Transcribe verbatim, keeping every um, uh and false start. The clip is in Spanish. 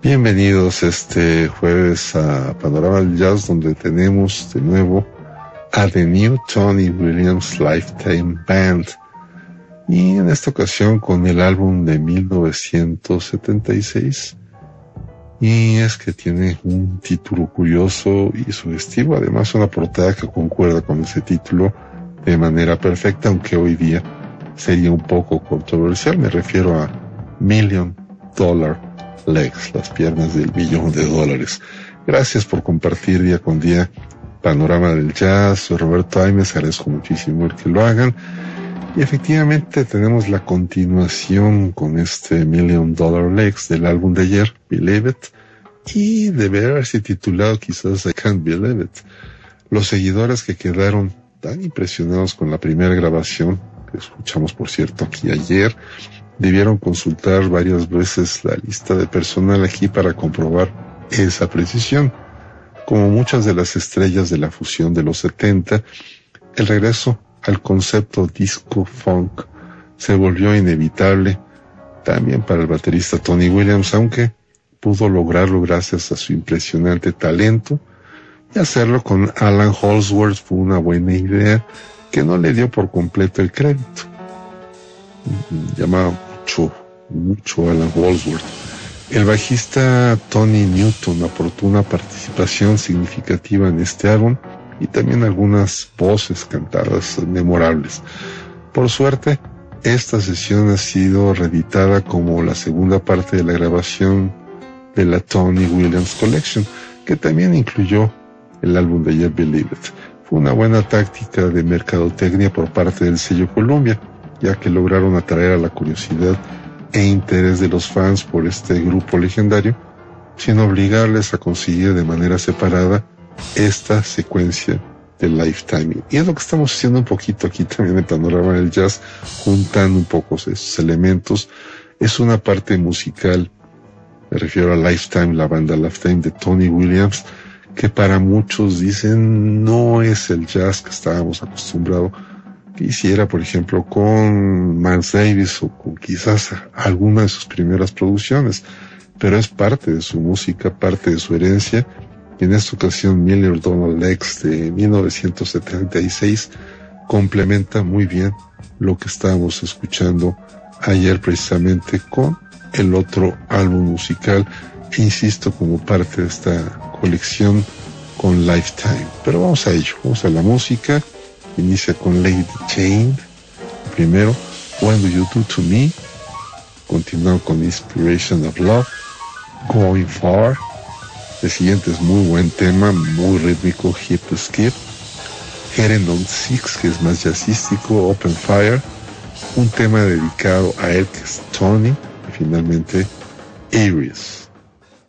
Bienvenidos este jueves a Panorama del Jazz, donde tenemos de nuevo a The New Tony Williams Lifetime Band, y en esta ocasión con el álbum de mil novecientos setenta y seis, y es que tiene un título curioso y sugestivo, además una portada que concuerda con ese título de manera perfecta, aunque hoy día sería un poco controversial. Me refiero a Million Dollar Legs, las piernas del millón de dólares. Gracias por compartir día con día Panorama del Jazz. Soy Roberto Aimes, agradezco muchísimo el que lo hagan. Y efectivamente tenemos la continuación con este Million Dollar Legs del álbum de ayer, Believe It, y debe haberse titulado quizás I Can't Believe It. Los seguidores que quedaron tan impresionados con la primera grabación, que escuchamos por cierto aquí ayer, debieron consultar varias veces la lista de personal aquí para comprobar esa precisión. Como muchas de las estrellas de la fusión de los setenta, el regreso al concepto disco funk se volvió inevitable también para el baterista Tony Williams, aunque pudo lograrlo gracias a su impresionante talento, y hacerlo con Alan Holdsworth fue una buena idea que no le dio por completo el crédito. Llamaba mucho, mucho Alan Holdsworth. El bajista Tony Newton aportó una participación significativa en este álbum y también algunas voces cantadas memorables. Por suerte, esta sesión ha sido reeditada como la segunda parte de la grabación de la Tony Williams Collection, que también incluyó el álbum de ayer, Believe It. Fue una buena táctica de mercadotecnia por parte del sello Columbia, ya que lograron atraer a la curiosidad e interés de los fans por este grupo legendario, sin obligarles a conseguir de manera separada esta secuencia de Lifetime. Y es lo que estamos haciendo un poquito aquí también en Panorama del Jazz, juntando un poco esos elementos. Es una parte musical, me refiero a Lifetime, la banda Lifetime de Tony Williams, que para muchos dicen no es el jazz que estábamos acostumbrados que hiciera, por ejemplo, con Miles Davis o con quizás alguna de sus primeras producciones, pero es parte de su música, parte de su herencia, y en esta ocasión Million Dollar Legs de mil novecientos setenta y seis complementa muy bien lo que estábamos escuchando ayer precisamente con el otro álbum musical, e insisto, como parte de esta colección con Lifetime. Pero vamos a ello, vamos a la música. Inicia con Lady Jane, primero When Do You Do To Me, continúa con Inspiration of Love, Going Far, el siguiente es muy buen tema, muy rítmico, Hip Skip, Heading on Six, que es más jazzístico, Open Fire, un tema dedicado a él que es Tony, y finalmente Iris.